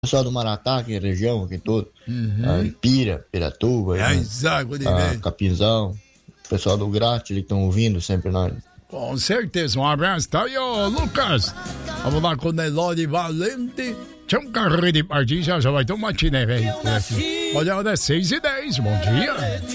pessoal do Maratá, aqui região, aqui todo. Ipira, Piratuba, Capinzão. O pessoal do Grátis, que estão ouvindo sempre nós. Com certeza, um abraço. Tá aí, ô Lucas. Vamos lá com o Nelore Valente. Tinha um carrinho de partida, já vai ter um matiné, velho. Olha, hora é 6h10, bom dia.